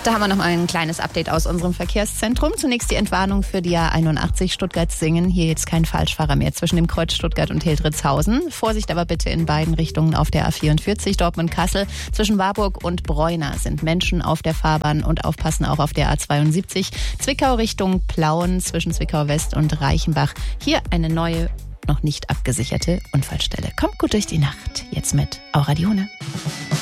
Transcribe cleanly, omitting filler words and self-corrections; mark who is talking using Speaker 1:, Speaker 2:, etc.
Speaker 1: Da haben wir noch mal ein kleines Update aus unserem Verkehrszentrum. Zunächst die Entwarnung für die A81 Stuttgart-Singen. Hier jetzt kein Falschfahrer mehr zwischen dem Kreuz Stuttgart und Hildritzhausen. Vorsicht aber bitte in beiden Richtungen auf der A44 Dortmund-Kassel. Zwischen Warburg und Breuna sind Menschen auf der Fahrbahn und aufpassen auch auf der A72. Zwickau Richtung Plauen zwischen Zwickau West und Reichenbach. Hier eine neue, noch nicht abgesicherte Unfallstelle. Kommt gut durch die Nacht. Jetzt mit Aura Dione.